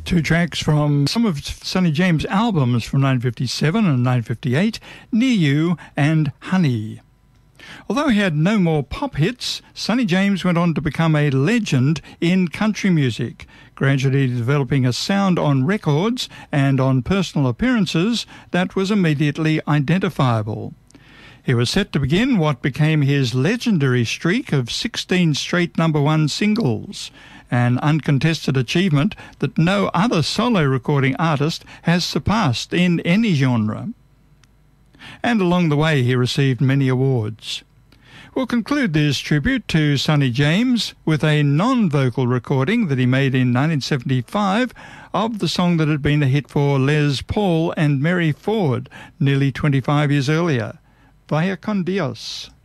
Two tracks from some of Sonny James' albums from 1957 and 1958, Near You and Honey. Although he had no more pop hits, Sonny James went on to become a legend in country music, gradually developing a sound on records and on personal appearances that was immediately identifiable. He was set to begin what became his legendary streak of 16 straight #1 singles, an uncontested achievement that no other solo recording artist has surpassed in any genre. And along the way he received many awards. We'll conclude this tribute to Sonny James with a non-vocal recording that he made in 1975 of the song that had been a hit for Les Paul and Mary Ford nearly 25 years earlier, Vaya con Dios.